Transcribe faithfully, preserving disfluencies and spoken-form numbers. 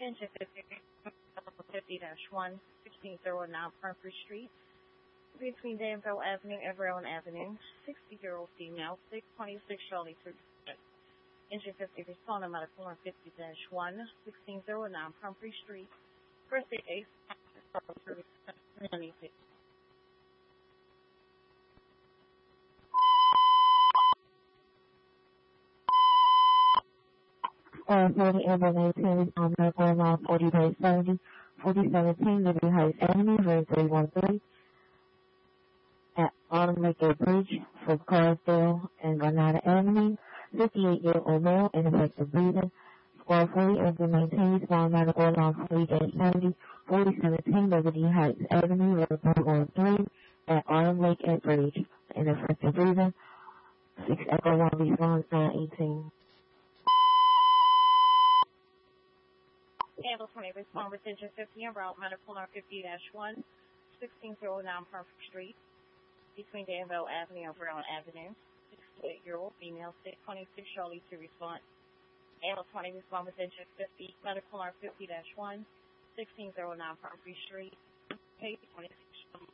Engine fifty dash one, sixteen oh nine Pumphrey Street, between Danville Avenue and Everett Avenue, sixty-year-old female, six twenty-six Charlie Street. Engine fifty, responding medical on fifty dash one, sixteen oh nine Pumphrey Street, first aid, Uh, forty April nineteen, on medical line forty dash seventy, forty seventeen, Liberty Heights Avenue, room three one three, at Autumn Lake Bridge, from Carsdale and Granada Avenue, fifty-eight-year-old male, ineffective breathing. Squad forty April nineteen, small medical line forty dash seventy, forty seventeen, Liberty Heights Avenue, room three one three, at Autumn Lake Bridge, ineffective breathing. six Echo one response nine eighteen. Handle twenty, respond with engine fifty en route, medical on fifty dash one, sixteen oh nine Pumphrey Street, between Danville Avenue and Brown Avenue, sixty-eight-year-old female, six twenty-six Charlie to respond. Handle twenty, respond with engine fifty, medical on fifty dash one, sixteen oh nine Pumphrey Street, page twenty-six.